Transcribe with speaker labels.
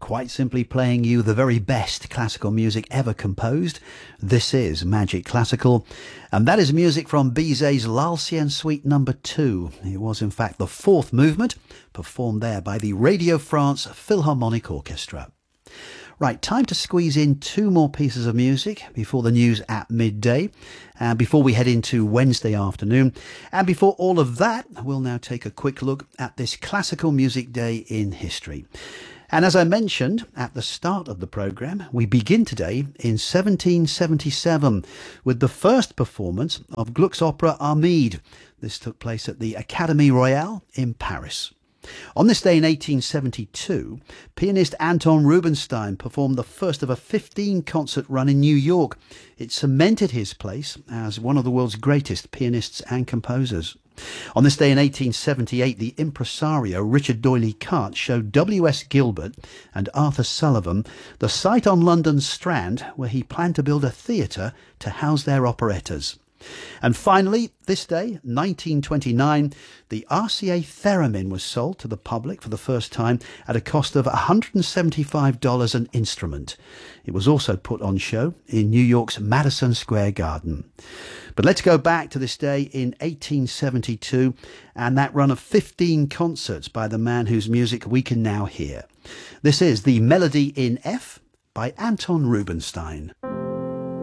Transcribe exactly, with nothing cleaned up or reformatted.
Speaker 1: quite simply playing you the very best classical music ever composed. This is Magic Classical, and that is music from Bizet's L'Alcien Suite number two. It was in fact the fourth movement, performed there by the Radio France Philharmonic Orchestra. Right, time to squeeze in two more pieces of music before the news at midday, and before we head into Wednesday afternoon. And before all of that, we'll now take a quick look at this classical music day in history. And as I mentioned at the start of the programme, we begin today in seventeen seventy-seven with the first performance of Gluck's opera Armide. This took place at the Académie Royale in Paris. On this day in eighteen seventy-two, pianist Anton Rubinstein performed the first of a fifteen concert run in New York. It cemented his place as one of the world's greatest pianists and composers. On this day in eighteen seventy-eight, the impresario Richard D'Oyly Carte showed W S Gilbert and Arthur Sullivan the site on London's Strand where he planned to build a theatre to house their operettas. And finally, this day, nineteen twenty-nine, the R C A Theremin was sold to the public for the first time at a cost of one hundred seventy-five dollars an instrument. It was also put on show in New York's Madison Square Garden. But let's go back to this day in eighteen seventy-two and that run of fifteen concerts by the man whose music we can now hear. This is the Melody in F by Anton Rubinstein.